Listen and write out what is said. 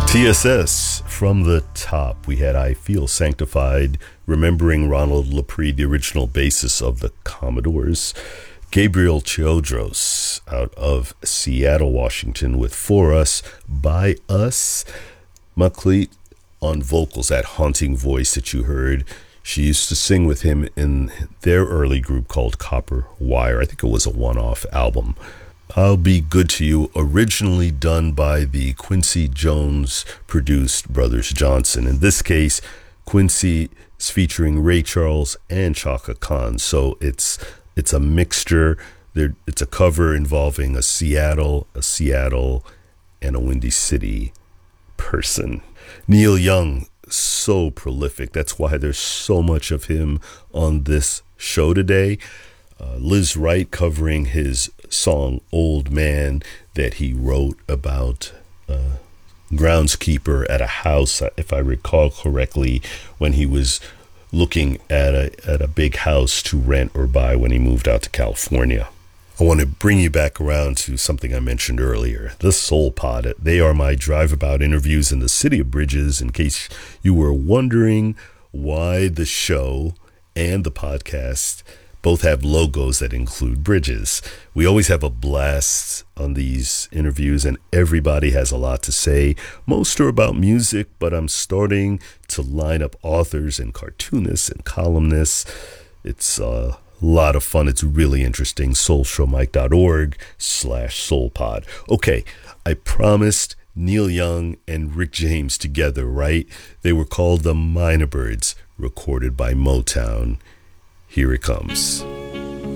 TSS from the top. We had I Feel Sanctified, remembering Ronald Lepre, the original bassist of the Commodores. Gabriel Chiodros out of Seattle, Washington with For Us, By Us. Maclete on vocals, that haunting voice that you heard. She used to sing with him in their early group called Copper Wire. I think it was a one-off album. I'll Be Good to You, originally done by the Quincy Jones-produced Brothers Johnson. In this case, Quincy is featuring Ray Charles and Chaka Khan, so it's a mixture. It's a cover involving a Seattle, and a Windy City person. Neil Young, so prolific. That's why there's so much of him on this show today. Liz Wright covering his song Old Man that he wrote about groundskeeper at a house, if I recall correctly, when he was looking at a big house to rent or buy when he moved out to California. I want to bring you back around to something I mentioned earlier, the Soul Pod. They are my drive-about interviews in the city of Bridges, in case you were wondering why the show and the podcast both have logos that include bridges. We always have a blast on these interviews, and everybody has a lot to say. Most are about music, but I'm starting to line up authors and cartoonists and columnists. It's a lot of fun. It's really interesting. soulshowmike.org/soulpod. Okay, I promised Neil Young and Rick James together, right? They were called the Mynah Birds, recorded by Motown. Here it comes.